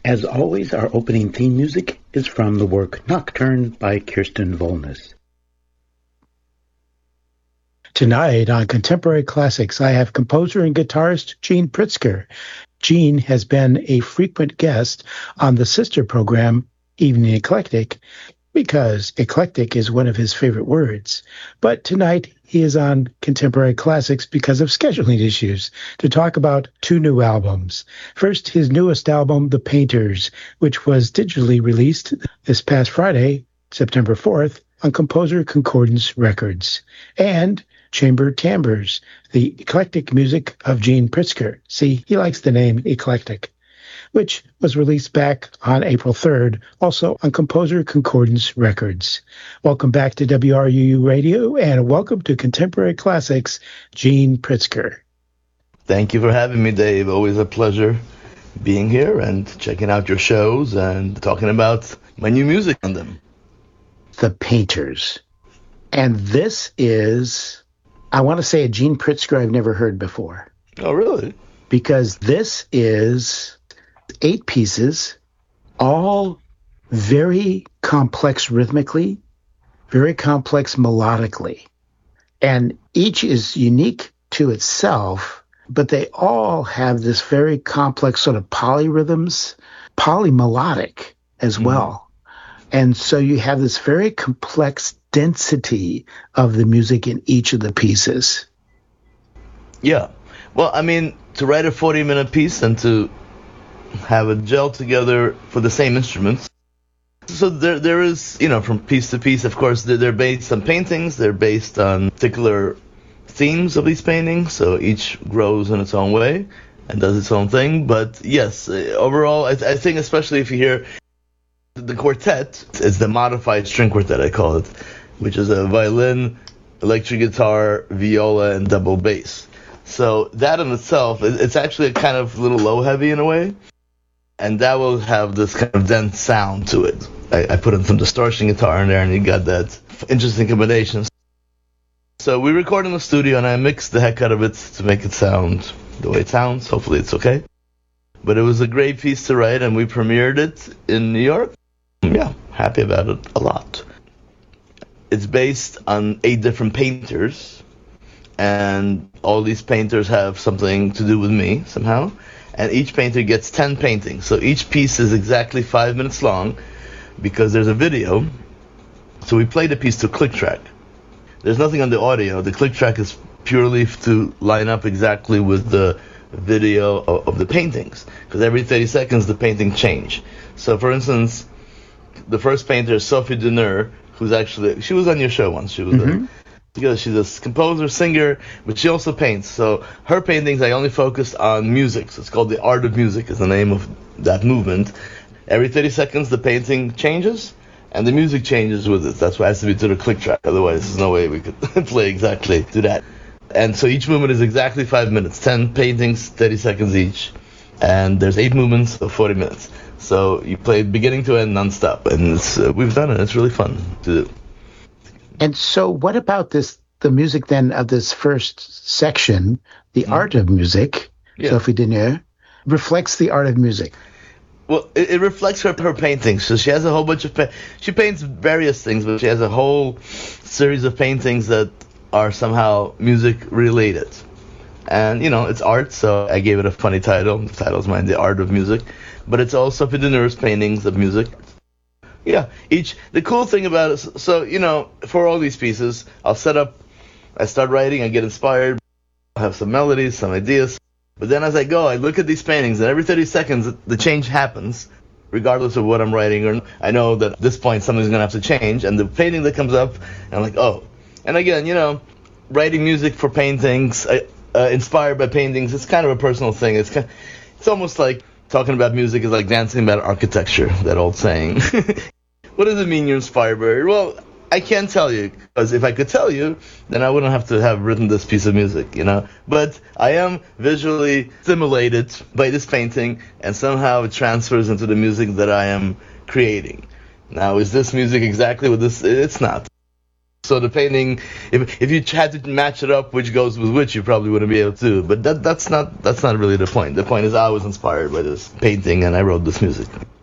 As always, our opening theme music is from the work Nocturne by Kirsten Volness. Tonight on Contemporary Classics, I have composer and guitarist Gene Pritzker. Gene has been a frequent guest on the sister program, Evening Eclectic, because eclectic is one of his favorite words. But tonight he is on Contemporary Classics because of scheduling issues to talk about two new albums. First, his newest album, The Painters, which was digitally released this past Friday, September 4th, on Composer Concordance Records. And Chamber Timbres, the eclectic music of Gene Pritzker. See, he likes the name eclectic, which was released back on April 3rd, also on Composer Concordance Records. Welcome back to WRUU Radio, and welcome to Contemporary Classics, Gene Pritzker. Thank you for having me, Dave. Always a pleasure being here and checking out your shows and talking about my new music on them. The Painters. And this is, I want to say, a Gene Pritzker I've never heard before. Oh, really? Because this is 8 pieces, all very complex rhythmically, very complex melodically. And each is unique to itself, but they all have this very complex sort of polyrhythms, polymelodic as well. And so you have this very complex density of the music in each of the pieces. Yeah. Well, I mean, to write a 40-minute piece and to have it gel together for the same instruments. So there is, from piece to piece, of course, they're based on paintings. They're based on particular themes of these paintings. So each grows in its own way and does its own thing. But yes, overall, I think especially if you hear the quartet, it's the modified string quartet, I call it, which is a violin, electric guitar, viola, and double bass. So that in itself, it's actually a kind of little low-heavy in a way, and that will have this kind of dense sound to it. I put in some distortion guitar in there, and you got that interesting combination. So we record in the studio, and I mixed the heck out of it to make it sound the way it sounds. Hopefully it's okay. But it was a great piece to write, and we premiered it in New York. Yeah, happy about it a lot. It's based on 8 different painters, and all these painters have something to do with me somehow, and each painter gets 10 paintings. So each piece is exactly 5 minutes long because there's a video. So we play the piece to click track. There's nothing on the audio. The click track is purely to line up exactly with the video of the paintings, because every 30 seconds the painting change. So for instance, the first painter is Sophie Deneur, she was on your show once. She was she's a composer, singer, but she also paints. So her paintings, I only focused on music. So it's called The Art of Music is the name of that movement. Every 30 seconds the painting changes and the music changes with it. That's why it has to be to the click track. Otherwise there's no way we could play exactly to that. And so each movement is exactly 5 minutes, 10 paintings, 30 seconds each. And there's 8 movements of 40 minutes. So you play beginning to end nonstop, and we've done it. It's really fun to do. And so what about the music then of this first section, The Art of Music, Sophie Deneur, reflects the art of music? Well, it reflects her paintings. So she has a whole bunch of she paints various things, but she has a whole series of paintings that are somehow music related. And, it's art, so I gave it a funny title. The title is mine, The Art of Music. But it's also Sophie Deneur's paintings of music. Yeah, the cool thing about it, so, for all these pieces, I start writing, I get inspired, I have some melodies, some ideas. But then as I go, I look at these paintings, and every 30 seconds, the change happens, regardless of what I'm writing. Or I know that at this point, something's going to have to change, and the painting that comes up, and I'm like, oh. And again, writing music for paintings, inspired by paintings, it's kind of a personal thing. It's almost like talking about music is like dancing about architecture, that old saying. What does it mean you're inspired by it? Well, I can't tell you, because if I could tell you, then I wouldn't have to have written this piece of music, But I am visually stimulated by this painting, and somehow it transfers into the music that I am creating. Now, is this music exactly what this? It's not. So the painting, if you had to match it up, which goes with which, you probably wouldn't be able to. But that's not really the point. The point is I was inspired by this painting and I wrote this music.